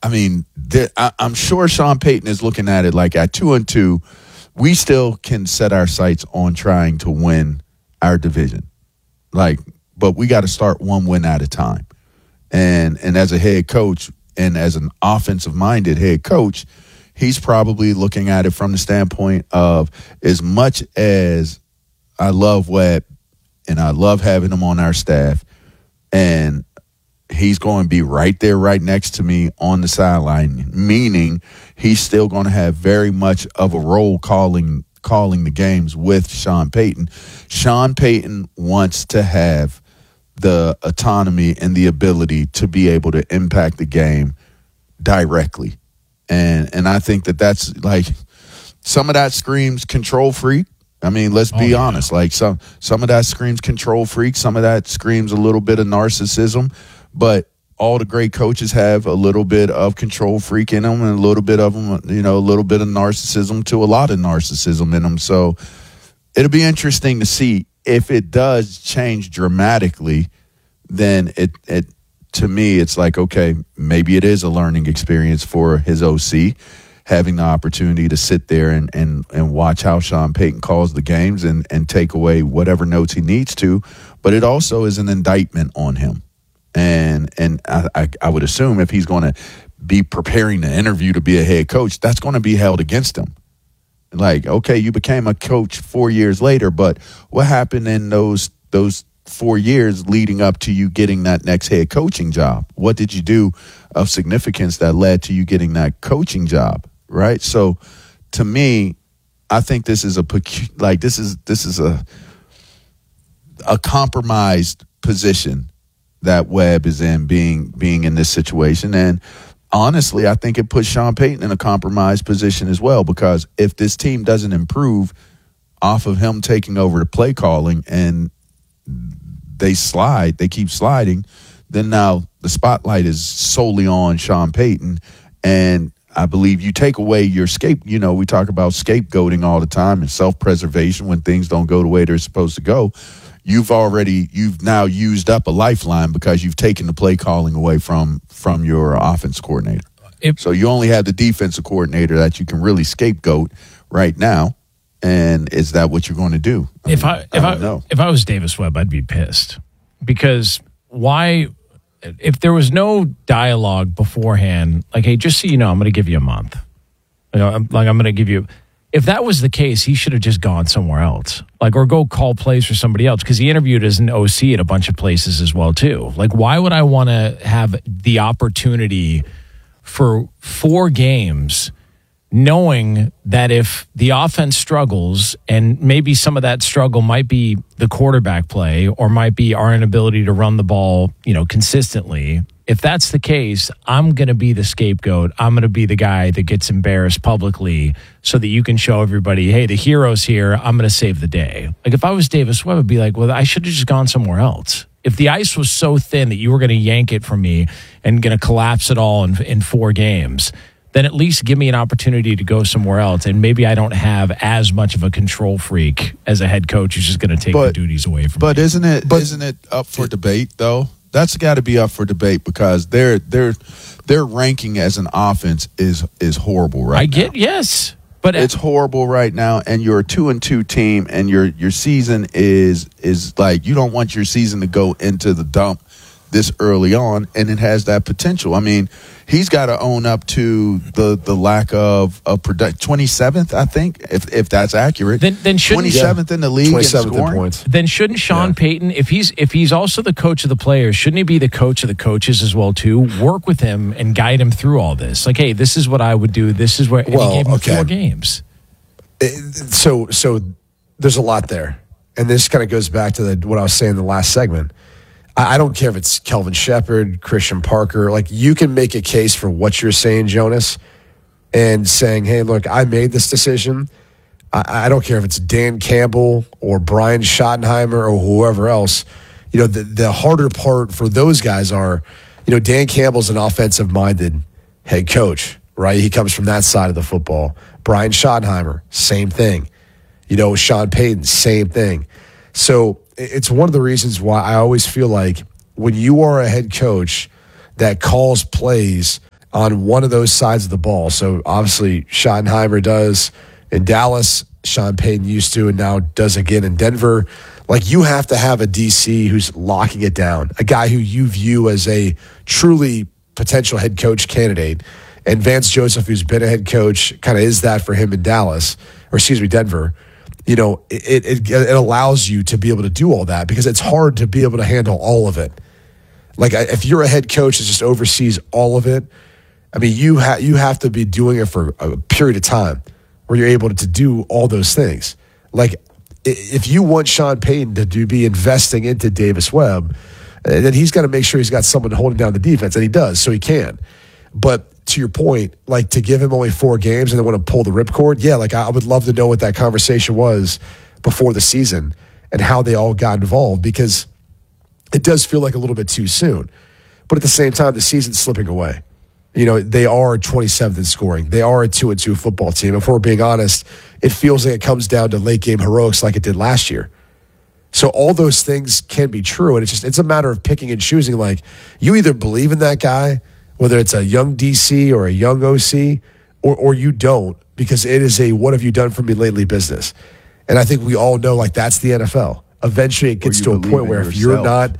I mean, I'm sure Sean Payton is looking at it like at 2-2, we still can set our sights on trying to win our division. But we got to start one win at a time. And as a head coach and as an offensive-minded head coach, he's probably looking at it from the standpoint of, as much as I love Webb and I love having him on our staff, and he's going to be right there, right next to me on the sideline, meaning he's still going to have very much of a role calling the games with Sean Payton. Sean Payton wants to have the autonomy and the ability to be able to impact the game directly. And I think that's like, some of that screams control freak. I mean, let's be honest. Like some of that screams control freak. Some of that screams a little bit of narcissism. But all the great coaches have a little bit of control freak in them, and a little bit of them, a little bit of narcissism to a lot of narcissism in them. So it'll be interesting to see if it does change dramatically. Then it to me, it's like, okay, maybe it is a learning experience for his OC, having the opportunity to sit there and watch how Sean Payton calls the games and take away whatever notes he needs to. But it also is an indictment on him. And I would assume if he's going to be preparing the interview to be a head coach, that's going to be held against him. Like, okay, you became a coach 4 years later, but what happened in those 4 years leading up to you getting that next head coaching job? What did you do of significance that led to you getting that coaching job? Right. So to me, I think this is a compromised position that Webb is in, being in this situation. And honestly, I think it puts Sean Payton in a compromised position as well, because if this team doesn't improve off of him taking over the play calling and they keep sliding, then now the spotlight is solely on Sean Payton. And I believe you take away your we talk about scapegoating all the time and self-preservation when things don't go the way they're supposed to go. You've now used up a lifeline because you've taken the play calling away from your offense coordinator. So you only have the defensive coordinator that you can really scapegoat right now. And is that what you're going to do? If I was Davis Webb, I'd be pissed, because why? If there was no dialogue beforehand, like, hey, just so you know, I'm going to give you a month. I'm going to give you. If that was the case, he should have just gone somewhere else, or go call plays for somebody else, because he interviewed as an OC at a bunch of places as well too. Like, why would I want to have the opportunity for 4 games, knowing that if the offense struggles, and maybe some of that struggle might be the quarterback play or might be our inability to run the ball, consistently. If that's the case, I'm going to be the scapegoat. I'm going to be the guy that gets embarrassed publicly so that you can show everybody, hey, the hero's here. I'm going to save the day. Like, if I was Davis Webb, I'd be like, well, I should have just gone somewhere else. If the ice was so thin that you were going to yank it from me and going to collapse it all in 4 games, then at least give me an opportunity to go somewhere else. And maybe I don't have as much of a control freak as a head coach who's just going to take the duties away from me. But isn't it up for debate, though? That's got to be up for debate, because their ranking as an offense is horrible right now. Yes. But it's horrible right now, and you're a 2-2 team, and your season is like, you don't want your season to go into the dump this early on, and it has that potential. I mean, he's got to own up to the lack of production. 27th, I think, if that's accurate. Then shouldn't 27th in the league, 27th in points. Then shouldn't Sean Payton, if he's also the coach of the players, shouldn't he be the coach of the coaches as well too? Work with him and guide him through all this. Like, hey, this is what I would do. This is where he gave him 4 games. So there's a lot there, and this kind of goes back to what I was saying in the last segment. I don't care if it's Kelvin Shepherd, Christian Parker. Like, you can make a case for what you're saying, Jonas, and saying, hey, look, I made this decision. I don't care if it's Dan Campbell or Brian Schottenheimer or whoever else. The harder part for those guys are, Dan Campbell's an offensive-minded head coach, right? He comes from that side of the football. Brian Schottenheimer, same thing. Sean Payton, same thing. So it's one of the reasons why I always feel like when you are a head coach that calls plays on one of those sides of the ball. So obviously Schottenheimer does in Dallas, Sean Payton used to, and now does again in Denver. Like, you have to have a DC who's locking it down, a guy who you view as a truly potential head coach candidate. And Vance Joseph, who's been a head coach, kind of is that for him in Denver. You know, it allows you to be able to do all that, because it's hard to be able to handle all of it. Like, if you're a head coach that just oversees all of it, I mean, you have to be doing it for a period of time where you're able to do all those things. Like, if you want Sean Payton to be investing into Davis Webb, then he's got to make sure he's got someone holding down the defense, and he does, so he can. But to your point, like, to give him only 4 games and then want to pull the ripcord, yeah, like, I would love to know what that conversation was before the season and how they all got involved, because it does feel like a little bit too soon. But at the same time, the season's slipping away. You know, they are 27th in scoring. They are a 2-2 football team. If we're being honest, it feels like it comes down to late game heroics like it did last year. So all those things can be true, and it's a matter of picking and choosing. Like, you either believe in that guy, whether it's a young DC or a young OC, or you don't, because it is a what have you done for me lately business. And I think we all know, like, that's the NFL. Eventually it gets to a point where if you're not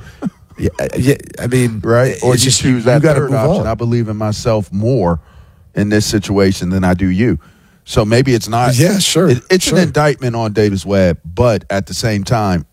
I mean, right? Or you just choose that third option. on. I believe in myself more in this situation than I do you. So maybe it's not. Yeah, sure. It's an indictment on Davis Webb, but at the same time,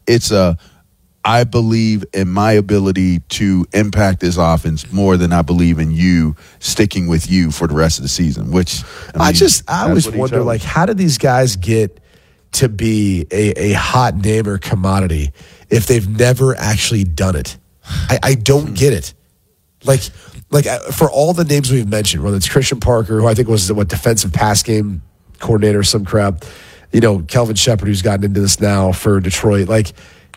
I believe in my ability to impact this offense more than I believe in you sticking with you for the rest of the season. Which I always wonder, like, how do these guys get to be a hot name or commodity if they've never actually done it? I don't get it. Like for all the names we've mentioned, whether it's Christian Parker, who I think was defensive pass game coordinator or some crap, you know, Kelvin Shepard, who's gotten into this now for Detroit. Like,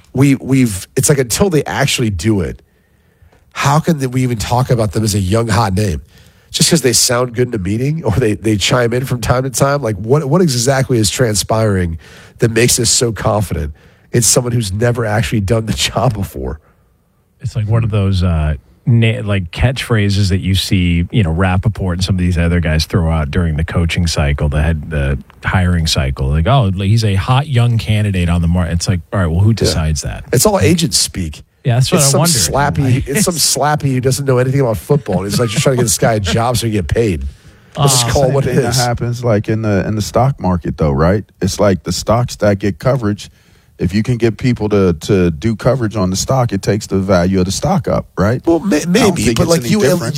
it's like, until they actually do it, how can we even talk about them as a young hot name? Just because they sound good in a meeting or they chime in from time to time? Like, what exactly is transpiring that makes us so confident it's someone who's never actually done the job before? It's like one of those like catchphrases that you see, you know, Rappaport and some of these other guys throw out during the coaching cycle, the hiring cycle. Like, oh, he's a hot young candidate on the market. It's like, all right, well, who decides that? It's all agents speak. Yeah, that's what I wonder. It's some slappy who doesn't know anything about football. He's like just trying to get this guy a job so he get paid. Let's just call it what it is. That happens like in the stock market, though, right? It's like the stocks that get coverage. If you can get people to do coverage on the stock, it takes the value of the stock up, right? Well, maybe, but like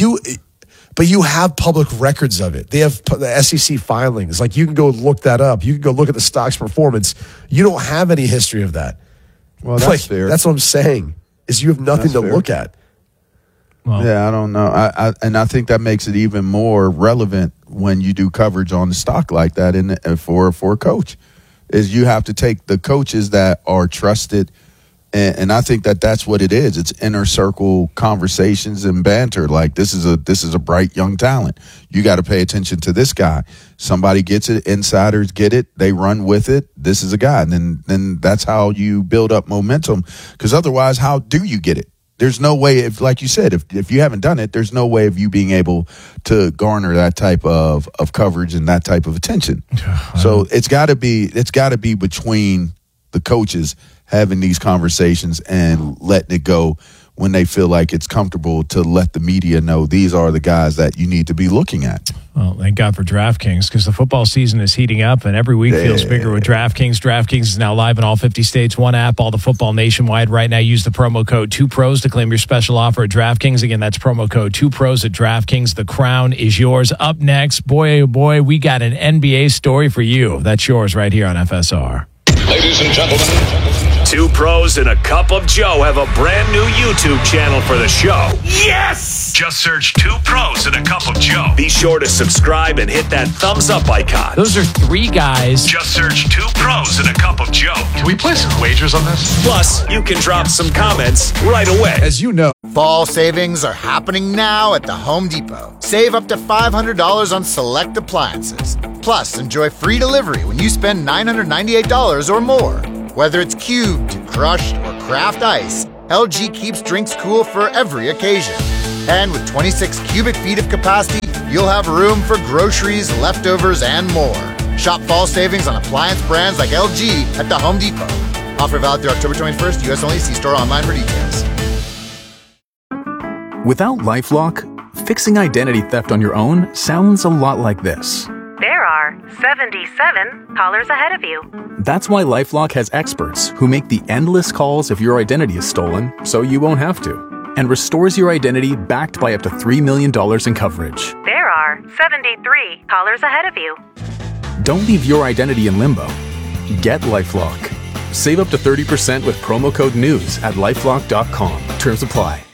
but you have public records of it. They have the SEC filings. Like, you can go look that up. You can go look at the stock's performance. You don't have any history of that. Well, that's fair. That's what I'm saying, is you have nothing to look at. Well, yeah, I don't know. I think that makes it even more relevant when you do coverage on the stock like that for a coach. Is you have to take the coaches that are trusted, and I think that's what it is. It's inner circle conversations and banter. Like, this is a bright young talent. You got to pay attention to this guy. Somebody gets it. Insiders get it. They run with it. This is a guy. And then that's how you build up momentum. Because otherwise, how do you get it? There's no way, if, like you said, if you haven't done it, there's no way of you being able to garner that type of coverage and that type of attention. So it's got to be between the coaches having these conversations and letting it go when they feel like it's comfortable to let the media know these are the guys that you need to be looking at. Well, thank God for DraftKings, because the football season is heating up and every week feels bigger with DraftKings. DraftKings is now live in all 50 states. One app, all the football nationwide. Right now, use the promo code 2pros to claim your special offer at DraftKings. Again, that's promo code 2pros at DraftKings. The crown is yours. Up next, boy, oh boy, we got an NBA story for you. That's yours right here on FSR. Ladies and gentlemen. Two Pros and a Cup of Joe have a brand new YouTube channel for the show. Yes! Just search Two Pros and a Cup of Joe. Be sure to subscribe and hit that thumbs up icon. Those are 3 guys. Just search Two Pros and a Cup of Joe. Can we play some wagers on this? Plus, you can drop some comments right away. As you know, fall savings are happening now at the Home Depot. Save up to $500 on select appliances. Plus, enjoy free delivery when you spend $998 or more. Whether it's cubed, crushed, or craft ice, LG keeps drinks cool for every occasion. And with 26 cubic feet of capacity, you'll have room for groceries, leftovers, and more. Shop fall savings on appliance brands like LG at the Home Depot. Offer valid through October 21st, U.S. only. See store online for details. Without LifeLock, fixing identity theft on your own sounds a lot like this. There are 77 callers ahead of you. That's why LifeLock has experts who make the endless calls if your identity is stolen, so you won't have to, and restores your identity backed by up to $3 million in coverage. There are 73 callers ahead of you. Don't leave your identity in limbo. Get LifeLock. Save up to 30% with promo code NEWS at LifeLock.com. Terms apply.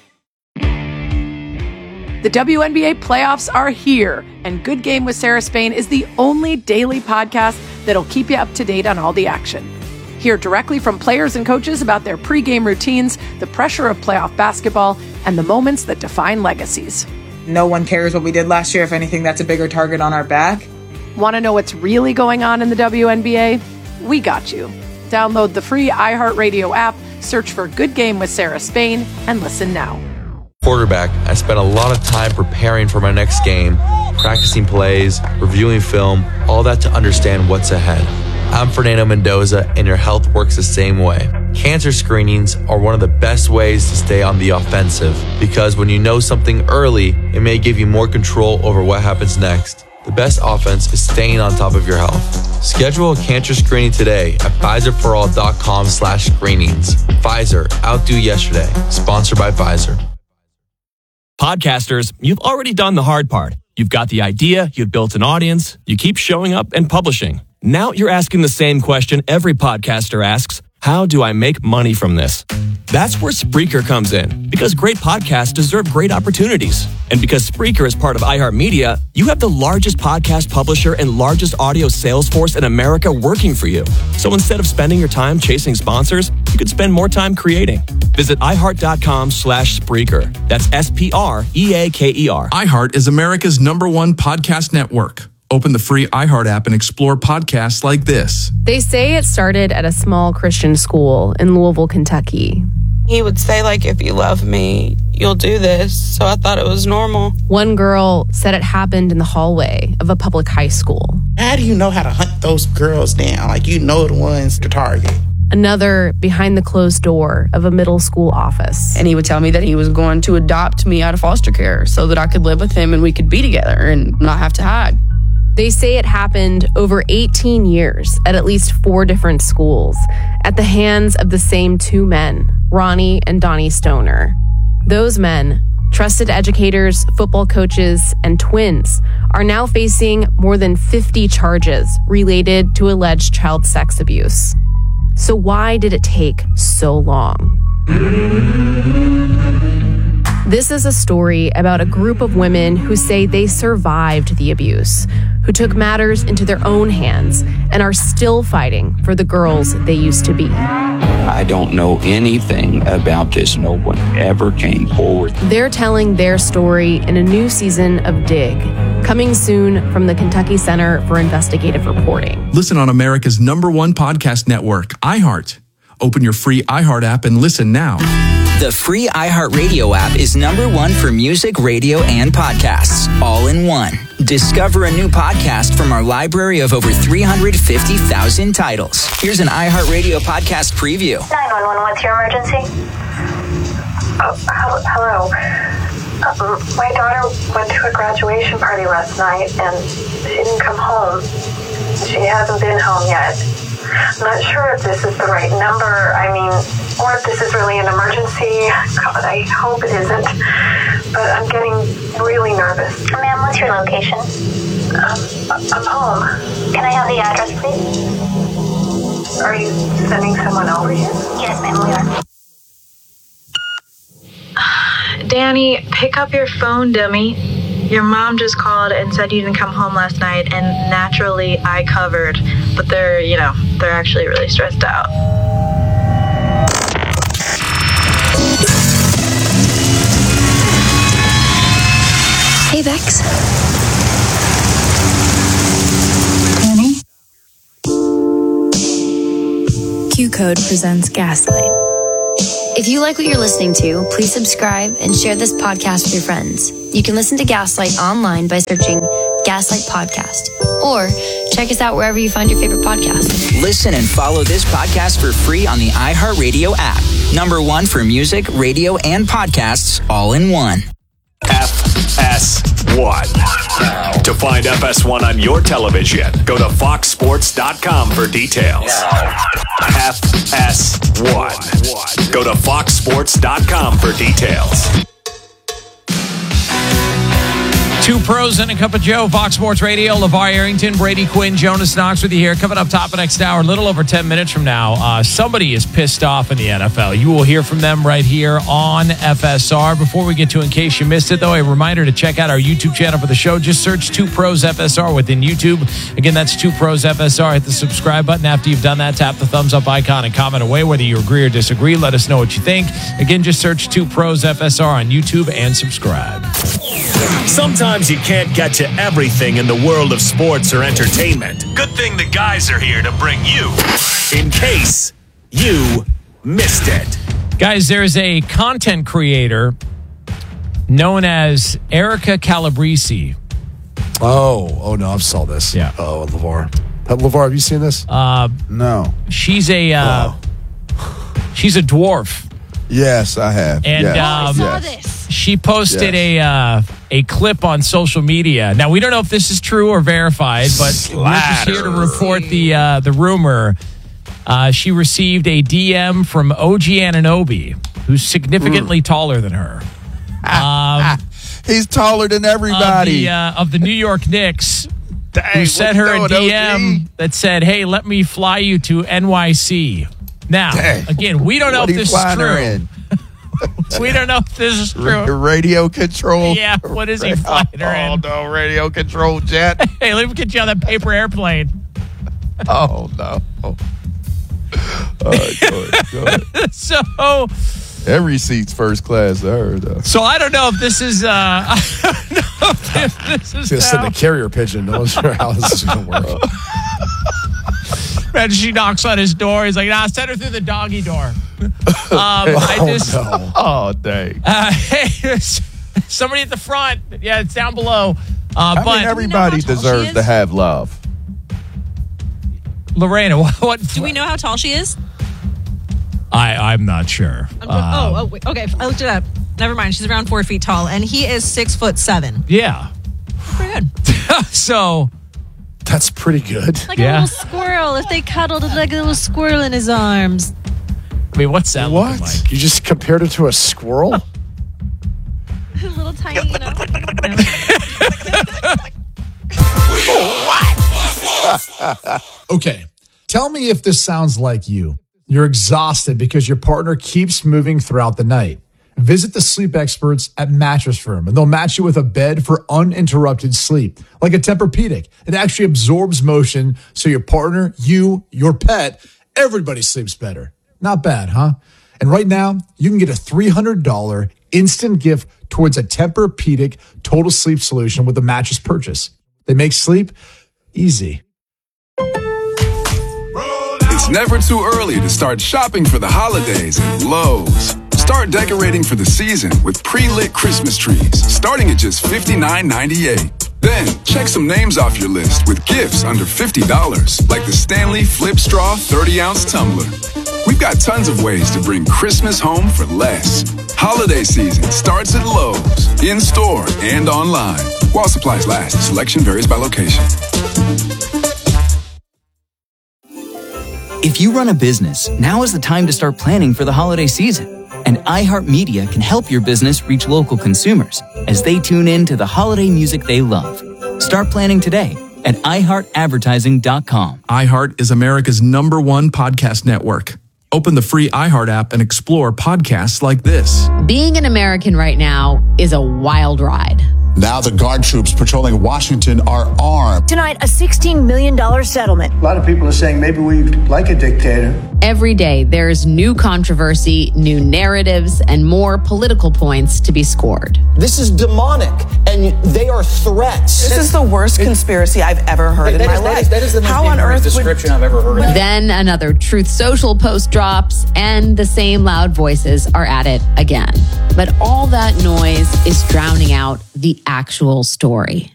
The WNBA playoffs are here, and Good Game with Sarah Spain is the only daily podcast that'll keep you up to date on all the action. Hear directly from players and coaches about their pregame routines, the pressure of playoff basketball, and the moments that define legacies. No one cares what we did last year. If anything, that's a bigger target on our back. Want to know what's really going on in the WNBA? We got you. Download the free iHeartRadio app, search for Good Game with Sarah Spain, and listen now. Quarterback, I spent a lot of time preparing for my next game, practicing plays, reviewing film, all that to understand what's ahead. I'm Fernando Mendoza, and your health works the same way. Cancer screenings are one of the best ways to stay on the offensive, because when you know something early, it may give you more control over what happens next. The best offense is staying on top of your health. Schedule a cancer screening today at PfizerForAll.com/screenings. Pfizer, outdo yesterday. Sponsored by Pfizer. Podcasters, you've already done the hard part. You've got the idea, you've built an audience, you keep showing up and publishing. Now you're asking the same question every podcaster asks: how do I make money from this? That's where Spreaker comes in, because great podcasts deserve great opportunities. And because Spreaker is part of iHeartMedia, you have the largest podcast publisher and largest audio sales force in America working for you. So instead of spending your time chasing sponsors, you could spend more time creating. Visit iHeart.com/Spreaker. That's SPREAKER. iHeart is America's #1 podcast network. Open the free iHeart app and explore podcasts like this. They say it started at a small Christian school in Louisville, Kentucky. He would say, like, if you love me, you'll do this. So I thought it was normal. One girl said it happened in the hallway of a public high school. How do you know how to hunt those girls down? Like, you know the ones to target. Another behind the closed door of a middle school office. And he would tell me that he was going to adopt me out of foster care so that I could live with him and we could be together and not have to hide. They say it happened over 18 years at least 4 different schools at the hands of the same 2 men, Ronnie and Donnie Stoner. Those men, trusted educators, football coaches, and twins, are now facing more than 50 charges related to alleged child sex abuse. So why did it take so long? This is a story about a group of women who say they survived the abuse, who took matters into their own hands and are still fighting for the girls they used to be. I don't know anything about this. No one ever came forward. They're telling their story in a new season of Dig, coming soon from the Kentucky Center for Investigative Reporting. Listen on America's #1 podcast network, iHeart. Open your free iHeart app and listen now. The free iHeartRadio app is #1 for music, radio, and podcasts, all in one. Discover a new podcast from our library of over 350,000 titles. Here's an iHeartRadio podcast preview. 911, what's your emergency? Hello. My daughter went to a graduation party last night and she didn't come home. She hasn't been home yet. I'm not sure if this is the right number. Or if this is really an emergency. God, I hope it isn't. But I'm getting really nervous. Ma'am, what's your location? I'm home. Can I have the address, please? Are you sending someone over here? Yes, ma'am, we are. Danny, pick up your phone, dummy. Your mom just called and said you didn't come home last night, and naturally I covered. But they're actually really stressed out. Hey, Vex. Danny? Q Code presents Gaslight. If you like what you're listening to, please subscribe and share this podcast with your friends. You can listen to Gaslight online by searching Gaslight Podcast, or check us out wherever you find your favorite podcast. Listen and follow this podcast for free on the iHeartRadio app. Number one for music, radio, and podcasts all in one. FS1. To find FS1 on your television, go to foxsports.com for details. FS1. Go to foxsports.com for details. Two pros and a cup of Joe, Fox Sports Radio. LeVar Arrington, Brady Quinn, Jonas Knox with you here. Coming up top of next hour, a little over 10 minutes from now, somebody is pissed off in the NFL. You will hear from them right here on FSR. Before we get to In Case You Missed It, though, a reminder to check out our YouTube channel for the show. Just search Two Pros FSR within YouTube. Again, that's Two Pros FSR. Hit the subscribe button. After you've done that, tap the thumbs up icon and comment away whether you agree or disagree. Let us know what you think. Again, just search Two Pros FSR on YouTube and subscribe. Sometimes you can't get to everything in the world of sports or entertainment. Good thing the guys are here to bring you In Case You Missed It. Guys, there's a content creator known as Erica Calabrese. Oh no, I've saw this. Yeah. Oh, LeVar. LeVar, have you seen this? No. She's a she's a dwarf. Yes, I have. And yes. I saw this. She posted a clip on social media. Now, we don't know if this is true or verified, but we're just here to report the rumor. She received a DM from OG Anunoby, who's significantly taller than her. He's taller than everybody. Of the New York Knicks, who sent her a DM that said, "Hey, let me fly you to NYC." Now, again, we don't know if this is true. We don't know if this is true. Radio control. Yeah, what is he flying her in? Oh, no, radio control jet. Hey, let me get you on that paper airplane. Oh, no. Go ahead. So... Every seat's first class, I heard. So I don't know if this is... I don't know if this is just send the carrier pigeon. I'm not sure how this is going to work. Imagine she knocks on his door. He's like, send her through the doggy door. No. Oh, dang. Hey, somebody at the front. Yeah, it's down below. I mean, everybody deserves to have love. Lorena, what? Do we know how tall she is? I'm not sure. Wait, okay. I looked it up. Never mind. She's around 4 feet tall, and he is 6'7". Yeah. Pretty good. So... That's pretty good. Like a little squirrel. If they cuddled like a little squirrel in his arms. I mean, what's that looking like? You just compared it to a squirrel? A little tiny, you know. Okay, tell me if this sounds like you. You're exhausted because your partner keeps moving throughout the night. Visit the sleep experts at Mattress Firm, and they'll match you with a bed for uninterrupted sleep, like a Tempur-Pedic. It actually absorbs motion, so your partner, you, your pet, everybody sleeps better. Not bad, huh? And right now, you can get a $300 instant gift towards a Tempur-Pedic total sleep solution with a mattress purchase. They make sleep easy. It's never too early to start shopping for the holidays at Lowe's. Start decorating for the season with pre-lit Christmas trees, starting at just $59.98. Then, check some names off your list with gifts under $50, like the Stanley Flip Straw 30-ounce tumbler. We've got tons of ways to bring Christmas home for less. Holiday season starts at Lowe's, in-store and online. While supplies last, selection varies by location. If you run a business, now is the time to start planning for the holiday season. And iHeartMedia can help your business reach local consumers as they tune in to the holiday music they love. Start planning today at iHeartAdvertising.com. iHeart is America's #1 podcast network. Open the free iHeart app and explore podcasts like this. Being an American right now is a wild ride. Now the guard troops patrolling Washington are armed. Tonight, a $16 million settlement. A lot of people are saying maybe we like a dictator. Every day, there's new controversy, new narratives, and more political points to be scored. This is demonic, and they are threats. This is the worst conspiracy I've ever heard in my life. That is the most ignorant description I've ever heard. Then another Truth Social post drops, and the same loud voices are at it again. But all that noise is drowning out the actual story.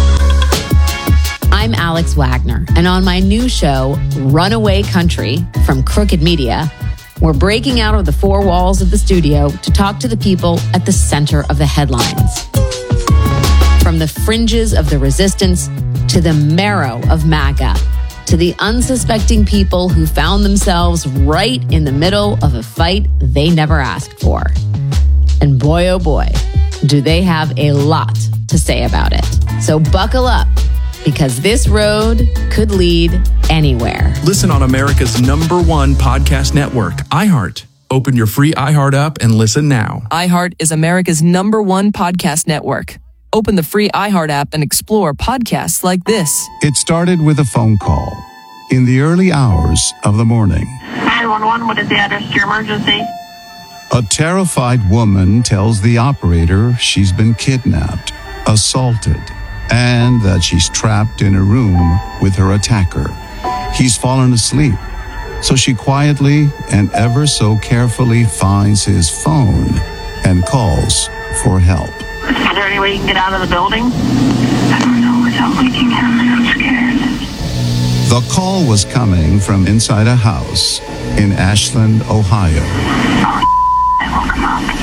I'm Alex Wagner, and on my new show, Runaway Country from Crooked Media, we're breaking out of the four walls of the studio to talk to the people at the center of the headlines. From the fringes of the resistance to the marrow of MAGA, to the unsuspecting people who found themselves right in the middle of a fight they never asked for. And boy, oh boy, do they have a lot to say about it. So buckle up, because this road could lead anywhere. Listen on America's #1 podcast network, iHeart. Open your free iHeart app and listen now. iHeart is America's #1 podcast network. Open the free iHeart app and explore podcasts like this. It started with a phone call in the early hours of the morning. 911, what is the address to your emergency? A terrified woman tells the operator she's been kidnapped, assaulted, and that she's trapped in a room with her attacker. He's fallen asleep, so she quietly and ever so carefully finds his phone and calls for help. Is there any way you can get out of the building? I don't know without waking him. I'm scared. The call was coming from inside a house in Ashland, Ohio. I woke him up.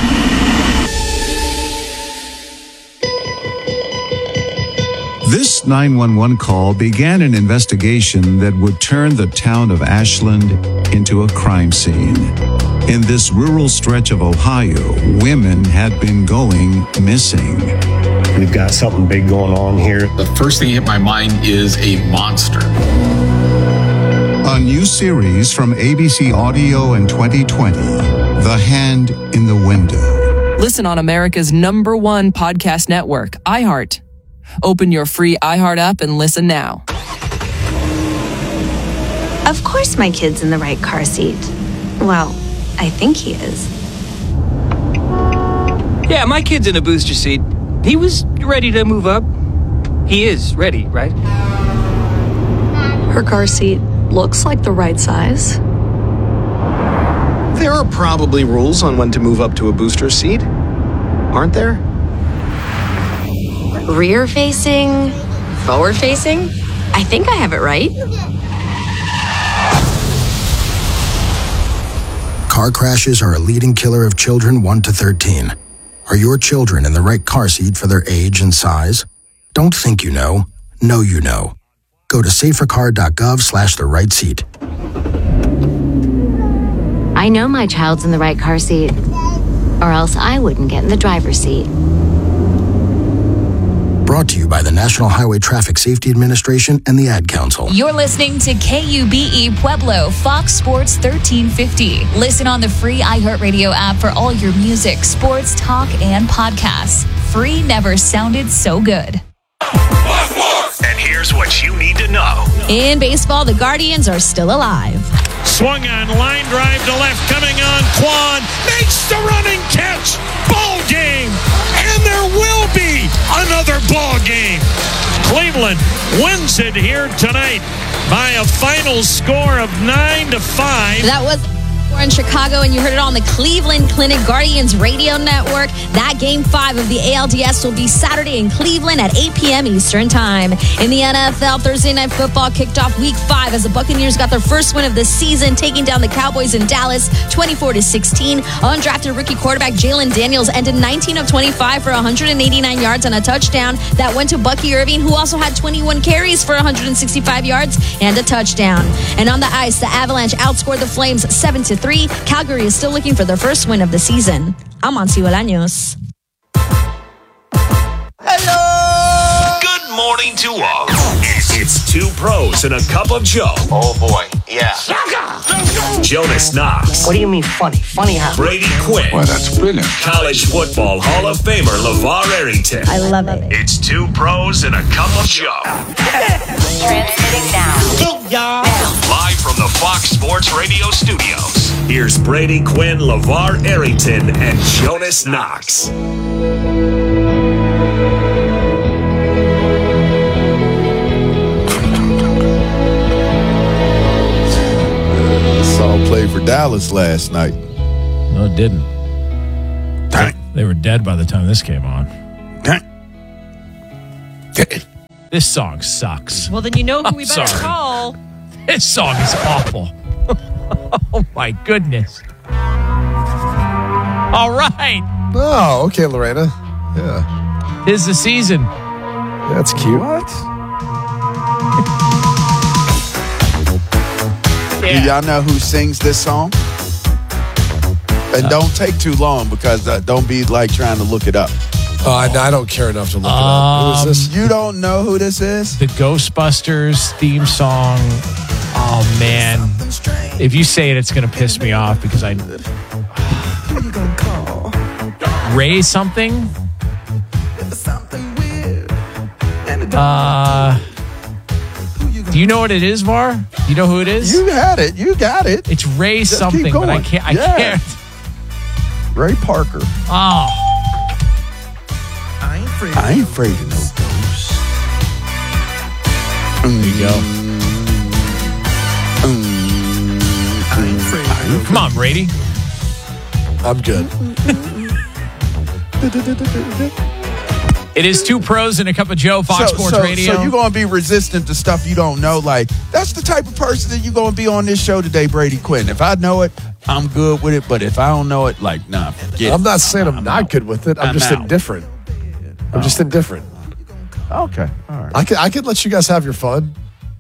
This 911 call began an investigation that would turn the town of Ashland into a crime scene. In this rural stretch of Ohio, women had been going missing. We've got something big going on here. The first thing that hit my mind is a monster. A new series from ABC Audio in 2020, The Hand in the Window. Listen on America's #1 podcast network, iHeart. Open your free iHeart app and listen now. Of course my kid's in the right car seat. Well, I think he is. Yeah, my kid's in a booster seat. He was ready to move up. He is ready, right? Her car seat looks like the right size. There are probably rules on when to move up to a booster seat, aren't there? Rear facing, forward facing. I think I have it right. Car crashes are a leading killer of children 1 to 13. Are your children in the right car seat for their age and size? Don't think you know. Know you know. Go to safercar.gov/the right seat. I know my child's in the right car seat, or else I wouldn't get in the driver's seat. Brought to you by the National Highway Traffic Safety Administration and the Ad Council. You're listening to KUBE Pueblo, Fox Sports 1350. Listen on the free iHeartRadio app for all your music, sports, talk, and podcasts. Free never sounded so good. And here's what you need to know. In baseball, the Guardians are still alive. Swung on, line drive to left, coming on, Quan makes the running catch. Ball game. And there will be another ball game. Cleveland wins it here tonight by a final score of 9-5. That was in Chicago, and you heard it on the Cleveland Clinic Guardians radio network. That Game 5 of the ALDS will be Saturday in Cleveland at 8 p.m. Eastern Time. In the NFL, Thursday Night Football kicked off Week 5 as the Buccaneers got their first win of the season, taking down the Cowboys in Dallas 24-16. Undrafted rookie quarterback Jalen Daniels ended 19 of 25 for 189 yards and a touchdown. That went to Bucky Irving, who also had 21 carries for 165 yards and a touchdown. And on the ice, the Avalanche outscored the Flames 7-3. Calgary is still looking for their first win of the season. I'm Monty Bolaños. Hello! Good morning to all. It's two pros and a cup of Joe. Oh, boy. Yeah. Jonas Knox. What do you mean funny? Funny how? Brady Quinn. Well, that's brilliant. College football Hall of Famer LeVar Arrington. I love it. It's two pros and a cup of Joe. Transmitting now. Live from the Fox Sports Radio studios. Here's Brady Quinn, LeVar Arrington, and Jonas Knox. Song played for Dallas last night. No, it didn't. They were dead by the time this came on. This song sucks. Well, then you know who we better sorry. call. This song is awful. Oh, my goodness. All right. Oh, okay, Lorena. Yeah. 'Tis the season. That's cute. What? Yeah. Do y'all know who sings this song? And don't take too long because don't be like trying to look it up. Oh, I don't care enough to look it up. Who is this? You don't know who this is? The Ghostbusters theme song. Oh, man. If you say it, it's going to piss me off because I... Ray something? Do you know what it is, Var? Do you know who it is? You had it. You got it. It's Ray Just something, keep but I going. can't. I Yeah. can't. Ray Parker. Oh. I ain't afraid of no ghosts. There you go. Come on, Brady. I'm good. It is two pros and a cup of Joe, Fox Sports Radio. So you're going to be resistant to stuff you don't know. Like, that's the type of person that you're going to be on this show today, Brady Quinn. If I know it, I'm good with it. But if I don't know it, like, nah, forget it. I'm not saying I'm not good with it. I'm just out. indifferent. I'm just indifferent. Okay. All right. I could let you guys have your fun.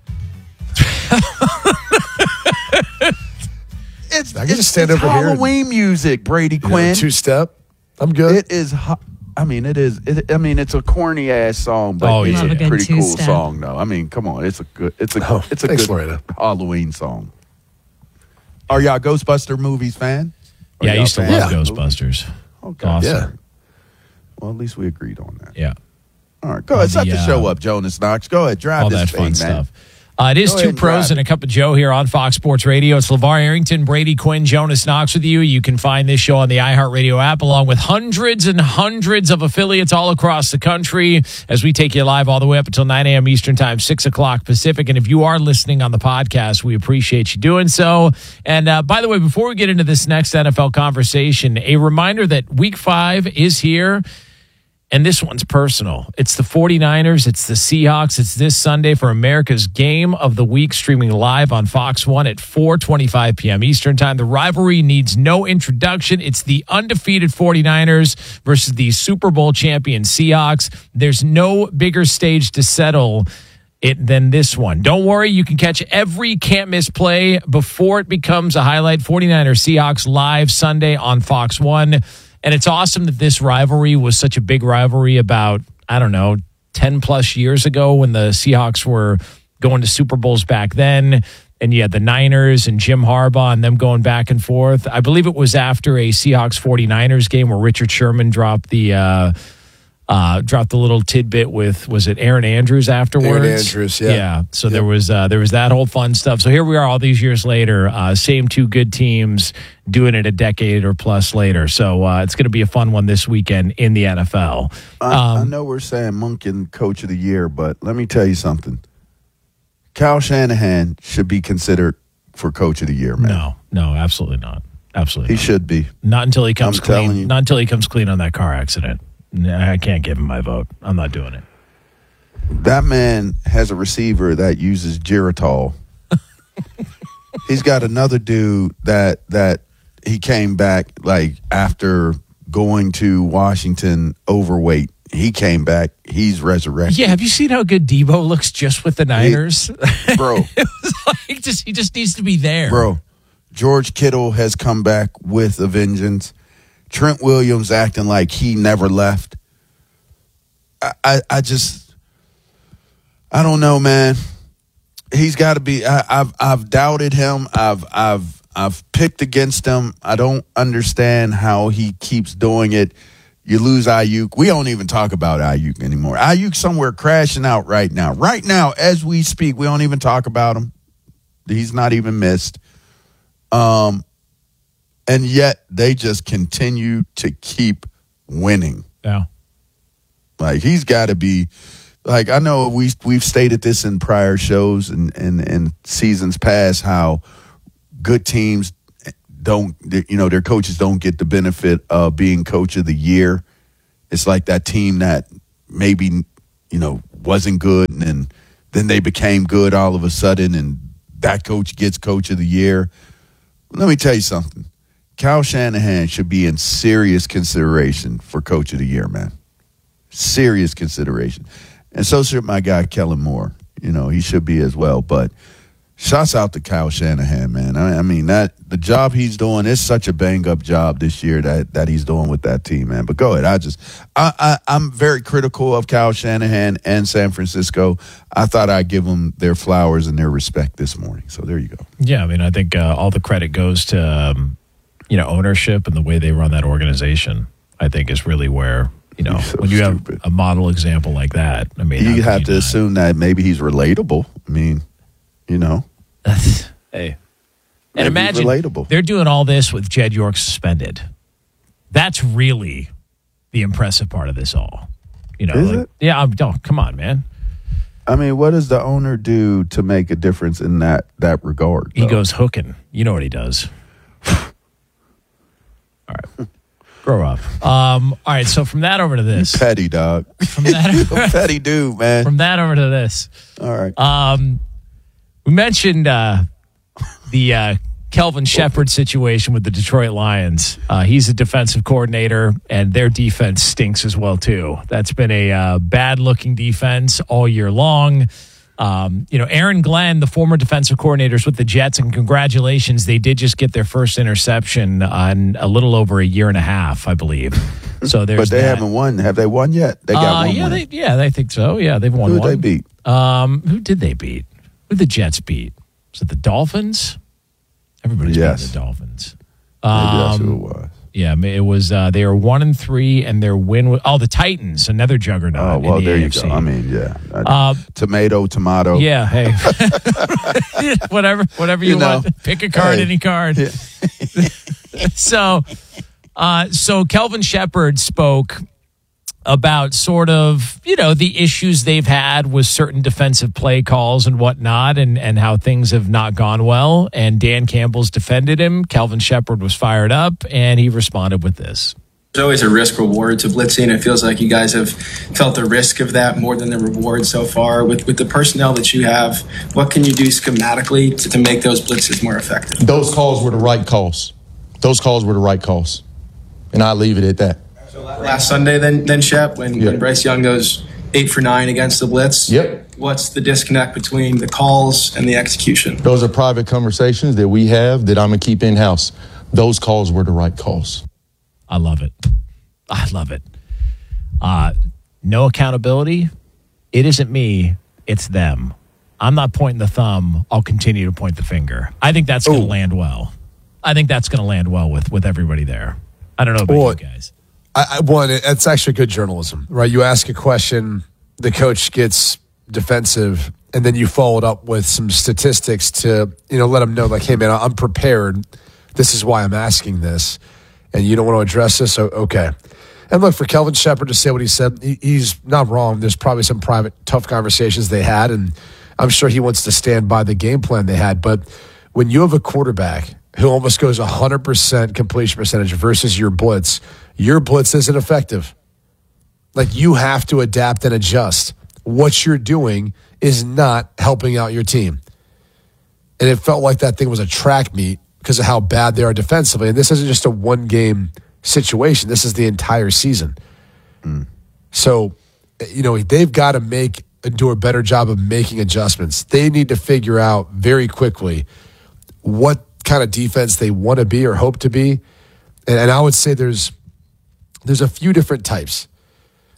I can just stand over here. Halloween music, Brady Quinn. Two-step. I'm good. It is. I mean, it is. It's a corny ass song, but it's a pretty cool song, though. I mean, come on, it's a good. It's a thanks, good Loretta. Halloween song. Are y'all Ghostbuster movies fan? Yeah, I used to love Ghostbusters. Okay. Awesome. Yeah. Well, at least we agreed on that. Yeah. All right, go ahead. Set the show up, Jonas Knox. Go ahead, drive all this that thing, fun man. stuff. It is two pros and a cup of Joe here on Fox Sports Radio. It's LeVar Arrington, Brady Quinn, Jonas Knox with you. You can find this show on the iHeartRadio app along with hundreds and hundreds of affiliates all across the country as we take you live all the way up until 9 a.m. Eastern Time, 6 o'clock Pacific. And if you are listening on the podcast, we appreciate you doing so. And by the way, before we get into this next NFL conversation, a reminder that Week 5 is here. And this one's personal. It's the 49ers. It's the Seahawks. It's this Sunday for America's Game of the Week, streaming live on Fox 1 at 4:25 p.m. Eastern Time. The rivalry needs no introduction. It's the undefeated 49ers versus the Super Bowl champion Seahawks. There's no bigger stage to settle it than this one. Don't worry. You can catch every can't-miss play before it becomes a highlight. 49ers Seahawks live Sunday on Fox 1. And it's awesome that this rivalry was such a big rivalry about, 10 plus years ago when the Seahawks were going to Super Bowls back then. And you had the Niners and Jim Harbaugh and them going back and forth. I believe it was after a Seahawks 49ers game where Richard Sherman dropped the little tidbit with, was it Aaron Andrews afterwards? Aaron Andrews, yeah. Yeah. So there was that whole fun stuff. So here we are all these years later, same two good teams doing it a decade or plus later. So it's going to be a fun one this weekend in the NFL. I know we're saying Monken Coach of the Year, but let me tell you something. Kyle Shanahan should be considered for Coach of the Year, man. No, absolutely not. Absolutely He should be. Not until he comes I'm telling clean. you. Not until he comes clean on that car accident. I can't give him my vote. I'm not doing it. That man has a receiver that uses Geritol. He's got another dude that he came back like after going to Washington overweight. He came back. He's resurrected. Yeah, have you seen how good Debo looks just with the Niners? Bro. It was like he just needs to be there. Bro, George Kittle has come back with a vengeance. Trent Williams acting like he never left. I just I don't know, man. He's got to be. I've doubted him. I've picked against him. I don't understand how he keeps doing it. You lose Ayuk. We don't even talk about Ayuk anymore. Ayuk's somewhere crashing out right now. Right now, as we speak, we don't even talk about him. He's not even missed. And yet they just continue to keep winning. Yeah. Like, he's got to be, like, I know we've stated this in prior shows and seasons past, how good teams don't, their coaches don't get the benefit of being coach of the year. It's like that team that maybe, wasn't good, and then they became good all of a sudden, and that coach gets coach of the year. Let me tell you something. Kyle Shanahan should be in serious consideration for coach of the year, man. Serious consideration. And so should my guy, Kellen Moore. He should be as well. But shouts out to Kyle Shanahan, man. I mean, that the job he's doing is such a bang-up job this year that he's doing with that team, man. But go ahead. I'm very critical of Kyle Shanahan and San Francisco. I thought I'd give them their flowers and their respect this morning. So there you go. Yeah, I mean, I think all the credit goes to, ownership and the way they run that organization, I think is really where, when you have a model example like that, I mean. You have to assume that maybe he's relatable. I mean, Hey. And imagine relatable. They're doing all this with Jed York suspended. That's really the impressive part of this all. Is it? Yeah, come on, man. I mean, what does the owner do to make a difference in that regard? He goes hooking. You know what he does. All right. Grow up. All right, so from that over to this. You petty, dog. From that, you're a petty dude, man. From that over to this. All right. We mentioned the Kelvin Shepard situation with the Detroit Lions. He's a defensive coordinator, and their defense stinks as well, too. That's been a bad-looking defense all year long. Aaron Glenn, the former defensive coordinators with the Jets, and congratulations, they did just get their first interception on a little over a year and a half, I believe. So there's But they haven't won. Have they won yet? They got one win. I think so. Yeah, they've won one. Who did they beat? Who did they beat? Who did the Jets beat? Was it the Dolphins? Everybody's beating the Dolphins. Maybe that's who it was. Yeah, it was. They are 1-3, and their win was the Titans, another juggernaut. Oh well, there AFC. you go. I mean, yeah, tomato. Yeah, hey, whatever you want. Pick a card, any card. Yeah. So Kelvin Shepard spoke about sort of, the issues they've had with certain defensive play calls and whatnot, and how things have not gone well. And Dan Campbell's defended him. Kelvin Shepard was fired up, and he responded with this. There's always a risk reward to blitzing. It feels like you guys have felt the risk of that more than the reward so far. With the personnel that you have, what can you do schematically to make those blitzes more effective? Those calls were the right calls. And I leave it at that. Last Sunday, then Shep, when Bryce Young goes 8 for 9 against the blitz. Yep. What's the disconnect between the calls and the execution? Those are private conversations that we have that I'm going to keep in-house. Those calls were the right calls. I love it. No accountability. It isn't me. It's them. I'm not pointing the thumb. I'll continue to point the finger. I think that's going to land well. With everybody there. I don't know about you guys. It's actually good journalism, right? You ask a question, the coach gets defensive, and then you follow it up with some statistics to, let them know, like, hey, man, I'm prepared. This is why I'm asking this. And you don't want to address this? Okay. And look, for Kelvin Shepard to say what he said, he's not wrong. There's probably some private, tough conversations they had, and I'm sure he wants to stand by the game plan they had. But when you have a quarterback who almost goes 100% completion percentage versus your blitz isn't effective. Like, you have to adapt and adjust. What you're doing is not helping out your team. And it felt like that thing was a track meet because of how bad they are defensively. And this isn't just a one-game situation. This is the entire season. So, they've got to do a better job of making adjustments. They need to figure out very quickly what kind of defense they want to be or hope to be. And I would say there's a few different types.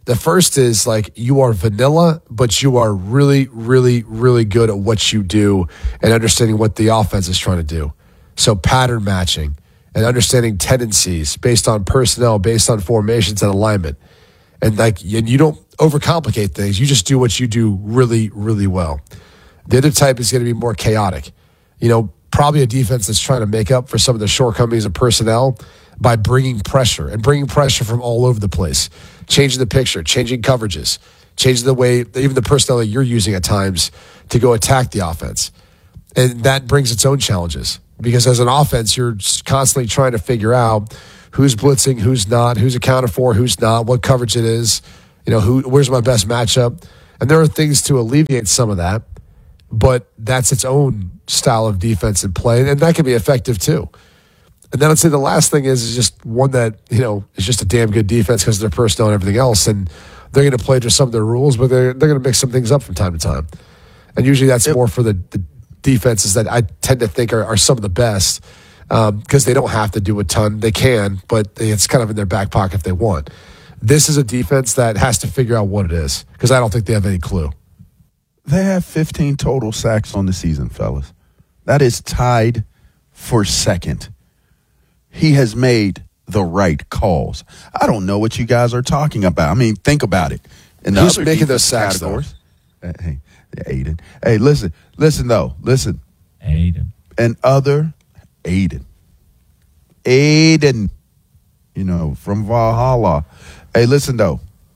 The first is like you are vanilla, but you are really, really, really good at what you do and understanding what the offense is trying to do. So pattern matching and understanding tendencies based on personnel, based on formations and alignment. And you don't overcomplicate things. You just do what you do really, really well. The other type is going to be more chaotic. Probably a defense that's trying to make up for some of the shortcomings of personnel by bringing pressure from all over the place, changing the picture, changing coverages, changing the way, even the personnel that you're using at times to go attack the offense. And that brings its own challenges because as an offense, you're constantly trying to figure out who's blitzing, who's not, who's accounted for, who's not, what coverage it is, where's my best matchup. And there are things to alleviate some of that, but that's its own style of defense and play, and that can be effective too. And then I'd say the last thing is just one that, is just a damn good defense because of their personnel and everything else, and they're going to play just some of their rules, but they're going to mix some things up from time to time. And usually that's more for the defenses that I tend to think are some of the best because they don't have to do a ton. They can, but it's kind of in their back pocket if they want. This is a defense that has to figure out what it is because I don't think they have any clue. They have 15 total sacks on the season, fellas. That is tied for second. He has made the right calls. I don't know what you guys are talking about. I mean, think about it. Who's making those sacks, though? Hey, Aiden. Hey, listen, though. Listen. Aiden. And other Aiden. Aiden, from Valhalla. Hey, listen, though.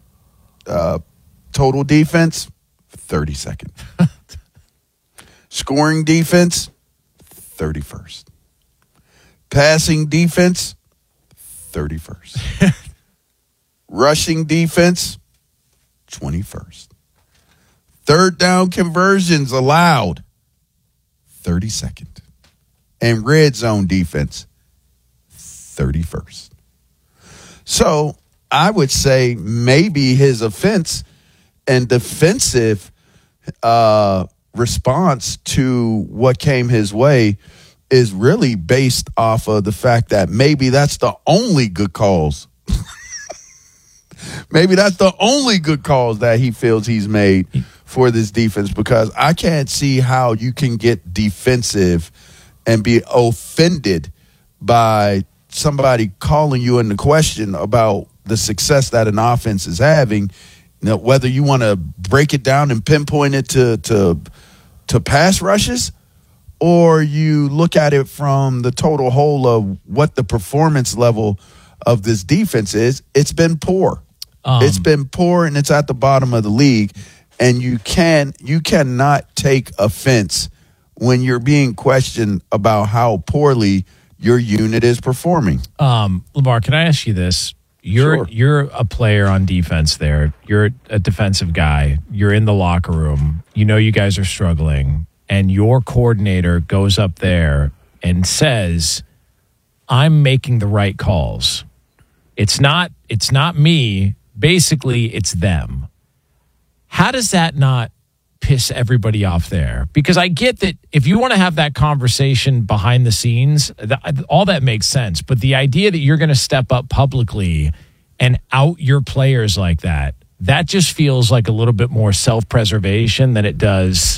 Total defense, 32nd. Scoring defense, 31st. Passing defense, 31st. Rushing defense, 21st. Third down conversions allowed, 32nd. And red zone defense, 31st. So I would say maybe his offense and defensive response to what came his way is really based off of the fact that maybe that's the only good calls. Maybe that's the only good calls that he feels he's made for this defense, because I can't see how you can get defensive and be offended by somebody calling you into question about the success that an offense is having. Whether you want to break it down and pinpoint it to pass rushes, or you look at it from the total whole of what the performance level of this defense is, it's been poor. It's been poor, and it's at the bottom of the league. And you cannot take offense when you're being questioned about how poorly your unit is performing. Lamar, can I ask you this? You're a player on defense there. You're a defensive guy. You're in the locker room. You guys are struggling. And your coordinator goes up there and says, I'm making the right calls. It's not me. Basically, it's them. How does that not piss everybody off there? Because I get that if you want to have that conversation behind the scenes, all that makes sense. But the idea that you're going to step up publicly and out your players like that just feels like a little bit more self-preservation than it does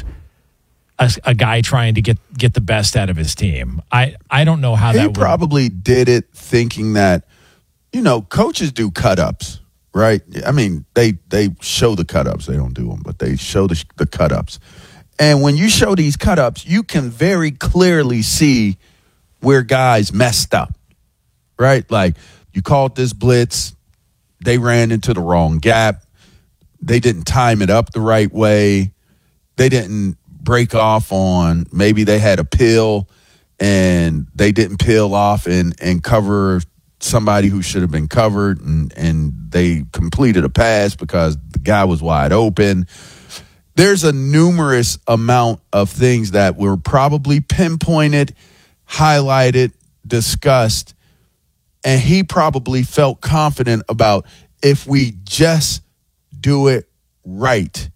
a guy trying to get the best out of his team. I don't know how he probably did it thinking that, coaches do cut-ups. Right? I mean, they show the cut-ups. They don't do them, but they show the cut-ups. And when you show these cut-ups, you can very clearly see where guys messed up, right? Like, you called this blitz. They ran into the wrong gap. They didn't time it up the right way. They didn't break off on, maybe they had a peel, and they didn't peel off and cover somebody who should have been covered, and they completed a pass because the guy was wide open. There's a numerous amount of things that were probably pinpointed, highlighted, discussed, and he probably felt confident about, if we just do it right,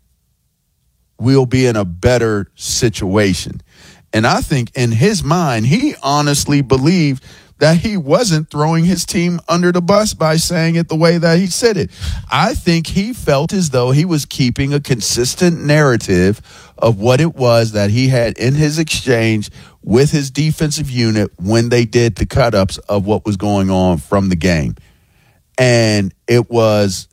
we'll be in a better situation. And I think in his mind, he honestly believed that he wasn't throwing his team under the bus by saying it the way that he said it. I think he felt as though he was keeping a consistent narrative of what it was that he had in his exchange with his defensive unit when they did the cut-ups of what was going on from the game. And it was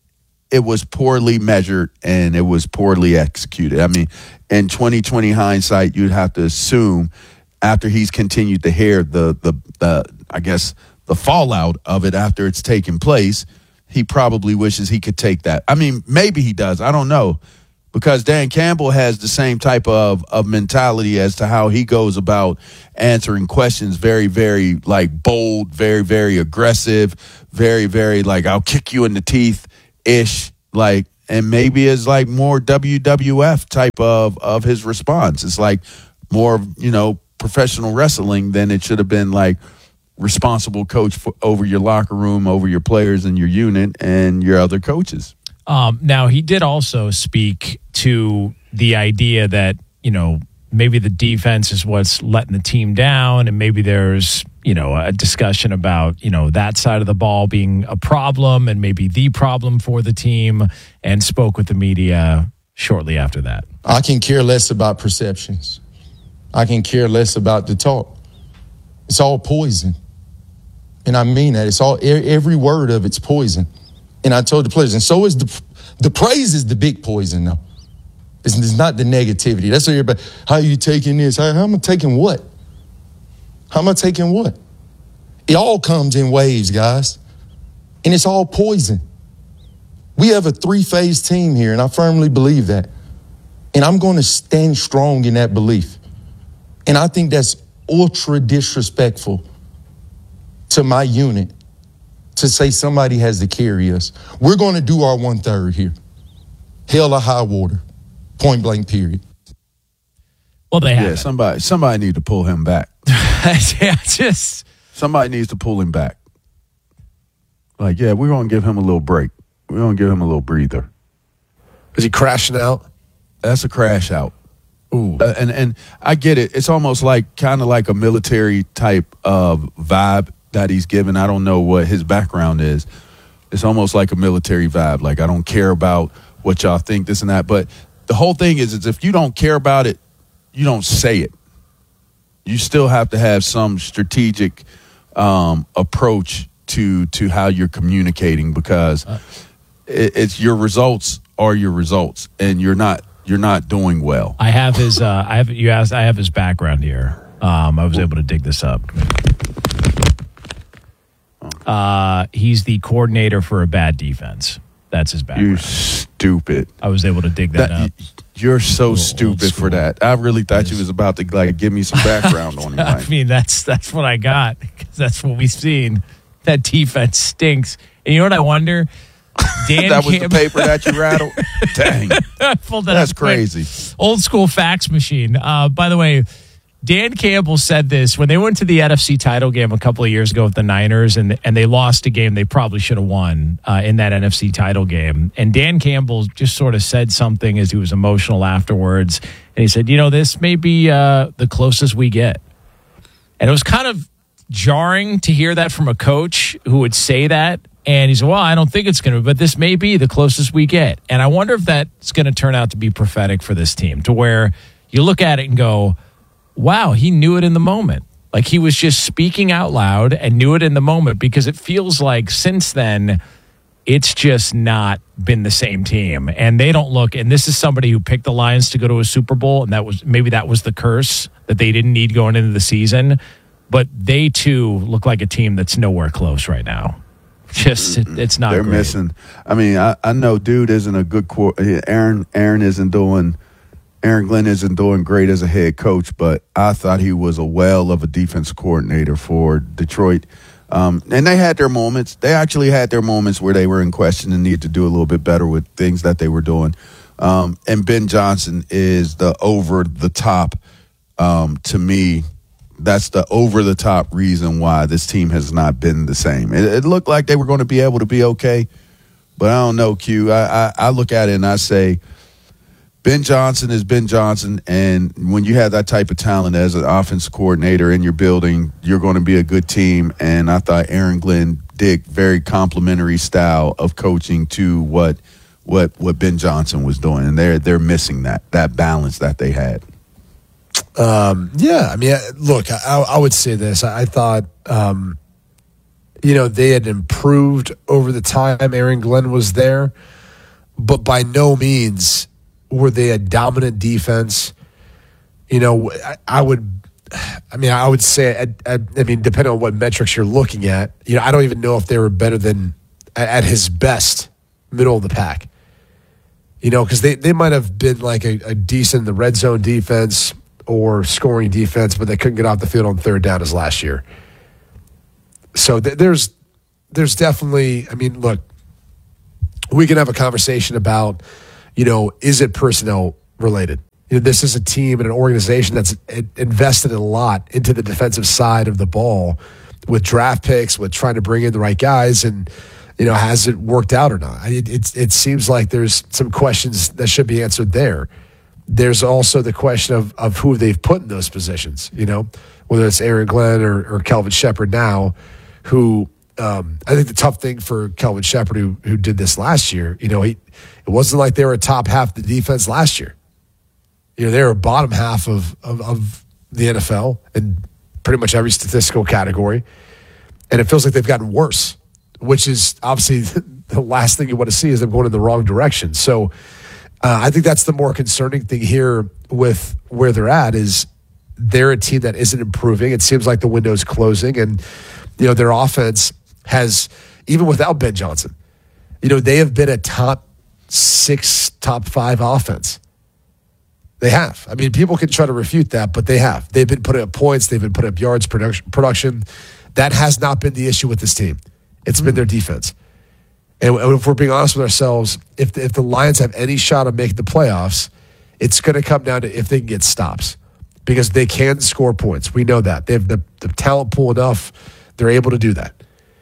poorly measured and it was poorly executed. I mean, in 2020 hindsight, you'd have to assume after he's continued to hear the I guess the fallout of it after it's taken place, he probably wishes he could take that. I mean, maybe he does. I don't know. Because Dan Campbell has the same type of mentality as to how he goes about answering questions. Very, very like bold, very, very aggressive, very, very like I'll kick you in the teeth ish. Like, and maybe it's like more WWF type of his response. It's like more, professional wrestling than it should have been like responsible coach over your locker room, over your players and your unit and your other coaches. Now, he did also speak to the idea that, maybe the defense is what's letting the team down, and maybe there's, a discussion about, that side of the ball being a problem and maybe the problem for the team, and spoke with the media shortly after that. I can care less about perceptions. I can care less about the talk. It's all poison. And I mean that. It's all, every word of it's poison. And I told the players, and so is the praise is the big poison, though. It's not the negativity. That's what everybody, how are you taking this? How am I taking what? How am I taking what? It all comes in waves, guys. And it's all poison. We have a 3-phase team here, and I firmly believe that. And I'm going to stand strong in that belief. And I think that's ultra disrespectful to my unit to say somebody has to carry us. We're going to do our 1/3 here. Hell or high water. Point blank, period. Well, they have. Yeah, somebody need to pull him back. Somebody needs to pull him back. Like, yeah, we're going to give him a little break. We're going to give him a little breather. Is he crashing out? That's a crash out. Ooh. And I get it. It's almost like kind of like a military type of vibe that he's given. I don't know what his background is. It's almost like a military vibe. Like, I don't care about what y'all think, this and that. But the whole thing is if you don't care about it, you don't say it. You still have to have some strategic approach to how you're communicating, because it's your results are your results, and you're not doing well. I have his. I have his background here. I was able to dig this up. He's the coordinator for a bad defense. That's his background. You stupid. I was able to dig that up. You're so stupid for that. I really thought you was about to give me some background on him. I mean, that's what I got, because that's what we've seen. That defense stinks. And you know what I wonder? That was the paper that you rattled? Dang. That's crazy. Old school fax machine. By the way, Dan Campbell said this when they went to the NFC title game a couple of years ago with the Niners, and they lost a game they probably should have won in that NFC title game. And Dan Campbell just sort of said something as he was emotional afterwards. And he said, this may be the closest we get. And it was kind of jarring to hear that from a coach who would say that. And he said, well, I don't think it's going to be, but this may be the closest we get. And I wonder if that's going to turn out to be prophetic for this team, to where you look at it and go, wow, he knew it in the moment. Like, he was just speaking out loud and knew it in the moment, because it feels like since then, it's just not been the same team. And they don't look, and this is somebody who picked the Lions to go to a Super Bowl, and that was the curse that they didn't need going into the season. But they, too, look like a team that's nowhere close right now. It's not They're great. missing. I mean, I know dude isn't a good Aaron Glenn isn't doing great as a head coach, but I thought he was a whale of a defense coordinator for Detroit. And they had their moments. They actually had their moments where they were in question and needed to do a little bit better with things that they were doing. And Ben Johnson is the over-the-top, to me, that's the over-the-top reason why this team has not been the same. It looked like they were going to be able to be okay, but I don't know, Q. I look at it and I say, Ben Johnson is Ben Johnson, and when you have that type of talent as an offense coordinator in your building, you're going to be a good team. And I thought Aaron Glenn did very complimentary style of coaching to what Ben Johnson was doing, and they're missing that balance that they had. Yeah, I mean, look, I would say this. I thought, they had improved over the time Aaron Glenn was there, but by no means were they a dominant defense. I would say, depending on what metrics you're looking at, I don't even know if they were better than at his best, middle of the pack. Because they might have been like a decent in the red zone defense or scoring defense, but they couldn't get off the field on third down as last year. So there's definitely, look, we can have a conversation about, is it personnel related? This is a team and an organization that's invested a lot into the defensive side of the ball with draft picks, with trying to bring in the right guys, and has it worked out or not? It seems like there's some questions that should be answered there. There's also the question of who they've put in those positions, whether it's Aaron Glenn or Kelvin Shepherd now, who I think the tough thing for Kelvin Shepherd, who did this last year, it wasn't like they were a top half of the defense last year. They were bottom half of the NFL in pretty much every statistical category, and it feels like they've gotten worse, which is obviously the last thing you want to see is them going in the wrong direction. So I think that's the more concerning thing here with where they're at is they're a team that isn't improving. It seems like the window's closing, and their offense has, even without Ben Johnson, they have been a top 6, top 5 offense. They have. People can try to refute that, but they have. They've been putting up points. They've been putting up yards, production. That has not been the issue with this team. It's been their defense. And if we're being honest with ourselves, if the Lions have any shot of making the playoffs, it's going to come down to if they can get stops, because they can score points. We know that. They have the talent pool enough. They're able to do that.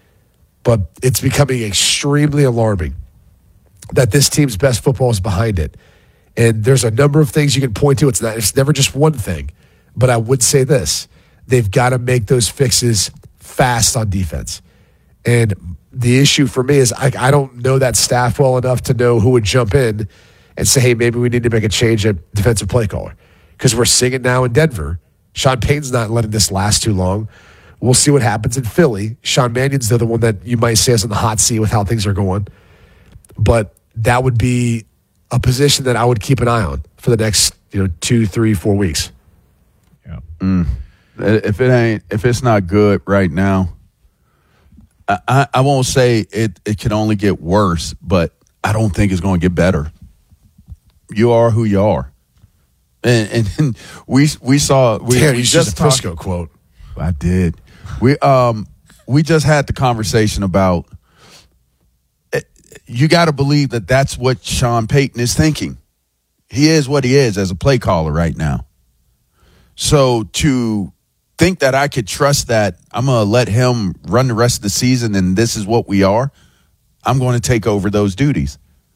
But it's becoming extremely alarming that this team's best football is behind it. And there's a number of things you can point to. It's never just one thing. But I would say this. They've got to make those fixes fast on defense. And the issue for me is I don't know that staff well enough to know who would jump in and say, hey, maybe we need to make a change at defensive play caller. Because we're seeing it now in Denver. Sean Payton's not letting this last too long. We'll see what happens in Philly. Sean Mannion's the other one that you might say is on the hot seat with how things are going. But that would be a position that I would keep an eye on for the next 2, 3, 4 weeks. Yeah. If it's not good right now, I won't say it can only get worse, but I don't think it's going to get better. You are who you are. And we saw you just a Prisco quote. I did. We just had the conversation about you got to believe that that's what Sean Payton is thinking. He is what he is as a play caller right now. So to think that I could trust that I'm going to let him run the rest of the season and this is what we are, I'm going to take over those duties.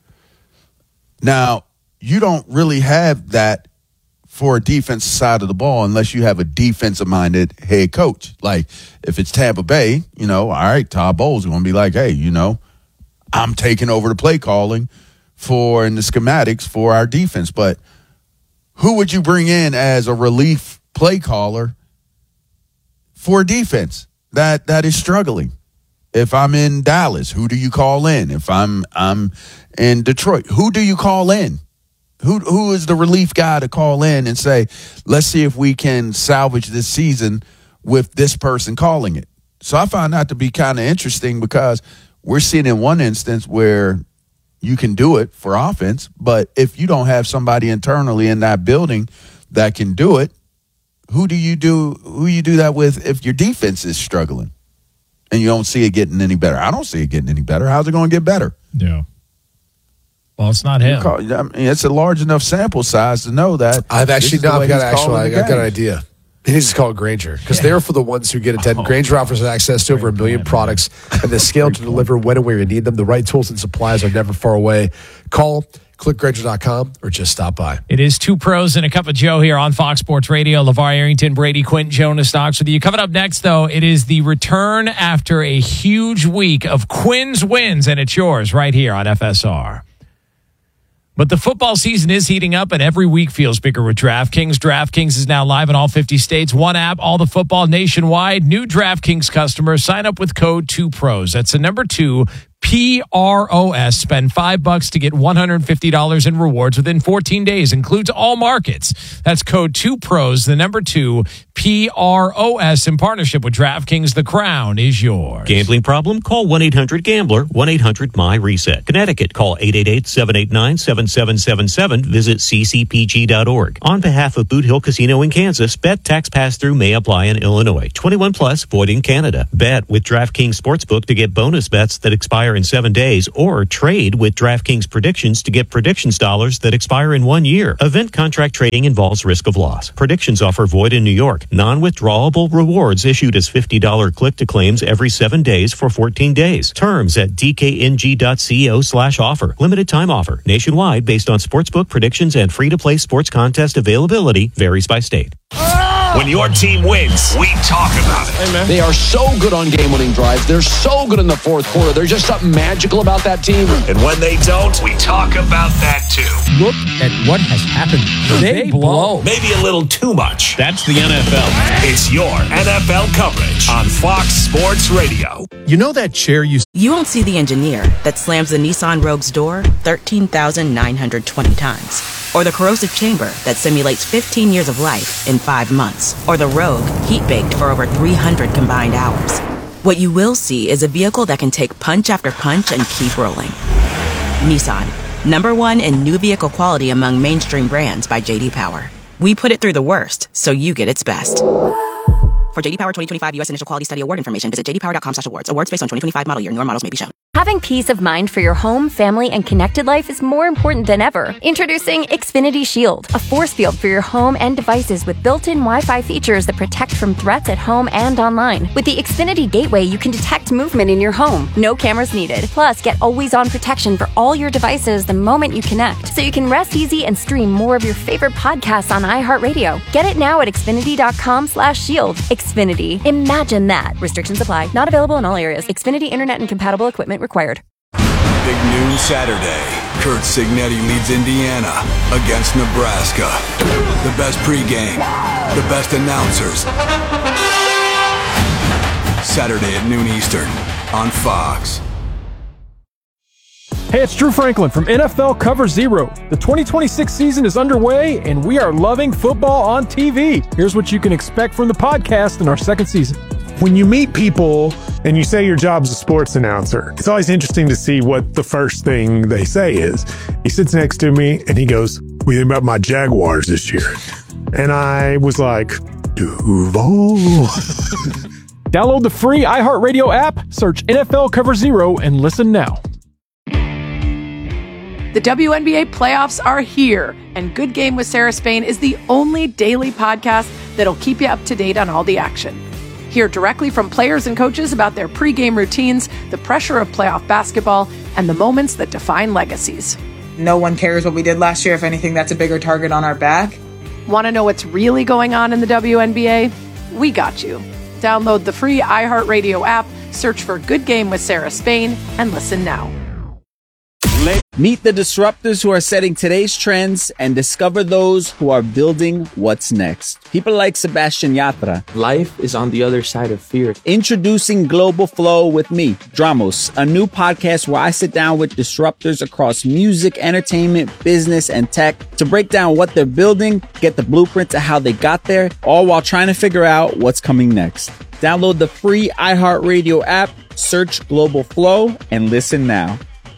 Now, you don't really have that for a defensive side of the ball unless you have a defensive-minded head coach. Like, if it's Tampa Bay, all right, Todd Bowles is going to be like, hey, I'm taking over the play calling and the schematics for our defense. But who would you bring in as a relief play caller for a defense that is struggling? If I'm in Dallas, who do you call in? If I'm in Detroit, who do you call in? Who is the relief guy to call in and say, let's see if we can salvage this season with this person calling it? So I found that to be kind of interesting because we're seeing in one instance where you can do it for offense, but if you don't have somebody internally in that building that can do it, who you do that with if your defense is struggling and you don't see it getting any better? I don't see it getting any better. How's it going to get better? Yeah. Well, it's not him. It's a large enough sample size to know that. I've got an idea. He needs to call Grainger because they're for the ones who get it. Grainger offers access to over 1 million products and the scale to deliver when and where you need them. The right tools and supplies are never far away. Call click Grainger.com or just stop by. It is Two Pros and a Cup of Joe here on Fox Sports Radio. LeVar Arrington, Brady Quinn, Jonas Knox with you. Coming up next, though, it is the return after a huge week of Quinn's wins, and it's yours right here on FSR. But the football season is heating up, and every week feels bigger with DraftKings. DraftKings is now live in all 50 states. One app, all the football nationwide. New DraftKings customers sign up with code 2PROS. That's the number 2, PROS. Spend $5 to get $150 in rewards within 14 days. Includes all markets. That's code 2PROS, the number 2, PROS, in partnership with DraftKings. The crown is yours. Gambling problem? Call 1-800-GAMBLER, 1-800-MY-RESET. Connecticut, call 888-789-7777. Visit ccpg.org. On behalf of Boot Hill Casino in Kansas, bet tax pass-through may apply in Illinois. 21 plus, void in Canada. Bet with DraftKings Sportsbook to get bonus bets that expire in 7 days, or trade with DraftKings Predictions to get predictions dollars that expire in 1 year. Event contract trading involves risk of loss. Predictions offer void in New York. Non-withdrawable rewards issued as $50 click-to-claims every 7 days for 14 days. Terms at dkng.co/offer. Limited time offer. Nationwide based on sportsbook predictions and free-to-play sports contest availability. Varies by state. When your team wins, we talk about it. Hey, they are so good on game-winning drives. They're so good in the fourth quarter. There's just something magical about that team. And when they don't, we talk about that too. Look at what has happened. They blow. Maybe a little too much. That's the NFL. It's your NFL coverage on Fox Sports Radio. You know that chair you won't see the engineer that slams the Nissan Rogue's door 13,920 times. Or the corrosive chamber that simulates 15 years of life in 5 months. Or the Rogue, heat-baked for over 300 combined hours. What you will see is a vehicle that can take punch after punch and keep rolling. Nissan, #1 in new vehicle quality among mainstream brands by J.D. Power. We put it through the worst, so you get its best. For J.D. Power 2025 U.S. Initial Quality Study Award information, visit jdpower.com/awards. Awards based on 2025 model year. Newer models may be shown. Having peace of mind for your home, family, and connected life is more important than ever. Introducing Xfinity Shield, a force field for your home and devices with built-in Wi-Fi features that protect from threats at home and online. With the Xfinity Gateway, you can detect movement in your home. No cameras needed. Plus, get always-on protection for all your devices the moment you connect, so you can rest easy and stream more of your favorite podcasts on iHeartRadio. Get it now at Xfinity.com/shield. Xfinity. Imagine that. Restrictions apply. Not available in all areas. Xfinity Internet and compatible equipment required. Big noon Saturday. Curt Cignetti leads Indiana against Nebraska. The best pregame, the best announcers. Saturday at noon Eastern on Fox. Hey, it's Drew Franklin from NFL Cover Zero. The 2026 season is underway, and we are loving football on TV. Here's what you can expect from the podcast in our second season. When you meet people and you say your job's a sports announcer, it's always interesting to see what the first thing they say is. He sits next to me and he goes, "What do you think about my Jaguars this year?" And I was like, Duval. Download the free iHeartRadio app, search NFL Cover Zero, and listen now. The WNBA playoffs are here, and Good Game with Sarah Spain is the only daily podcast that'll keep you up to date on all the action. Hear directly from players and coaches about their pregame routines, the pressure of playoff basketball, and the moments that define legacies. No one cares what we did last year. If anything, that's a bigger target on our back. Want to know what's really going on in the WNBA? We got you. Download the free iHeartRadio app, search for Good Game with Sarah Spain, and listen now. Meet the disruptors who are setting today's trends and discover those who are building what's next. People like Sebastian Yatra. Life is on the other side of fear. Introducing Global Flow with me, Dramos, a new podcast where I sit down with disruptors across music, entertainment, business, and tech to break down what they're building, get the blueprint to how they got there, all while trying to figure out what's coming next. Download the free iHeartRadio app, search Global Flow, and listen now.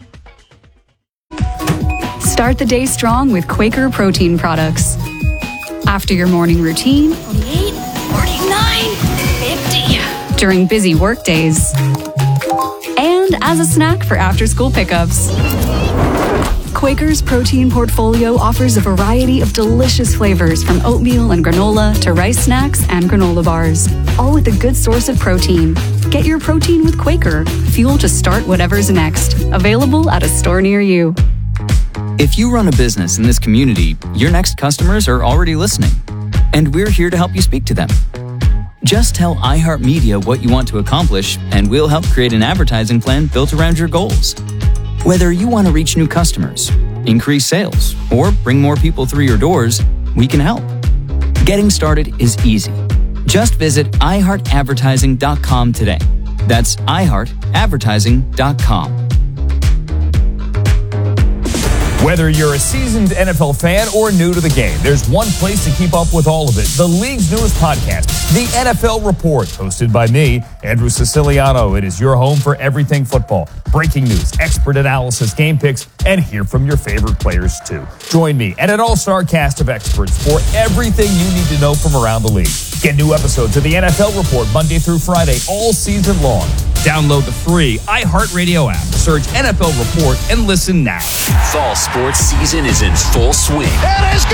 Start the day strong with Quaker protein products. After your morning routine, 48, 49, 50. During busy work days, and as a snack for after-school pickups. Quaker's protein portfolio offers a variety of delicious flavors from oatmeal and granola to rice snacks and granola bars, all with a good source of protein. Get your protein with Quaker, fuel to start whatever's next. Available at a store near you. If you run a business in this community, your next customers are already listening, and we're here to help you speak to them. Just tell iHeartMedia what you want to accomplish, and we'll help create an advertising plan built around your goals. Whether you want to reach new customers, increase sales, or bring more people through your doors, we can help. Getting started is easy. Just visit iHeartAdvertising.com today. That's iHeartAdvertising.com. Whether you're a seasoned NFL fan or new to the game, there's one place to keep up with all of it. The league's newest podcast, The NFL Report, hosted by me, Andrew Siciliano. It is your home for everything football. Breaking news, expert analysis, game picks, and hear from your favorite players too. Join me and an all-star cast of experts for everything you need to know from around the league. Get new episodes of The NFL Report Monday through Friday all season long. Download the free iHeartRadio app. Search NFL Report and listen now. Fall sports season is in full swing. It is good!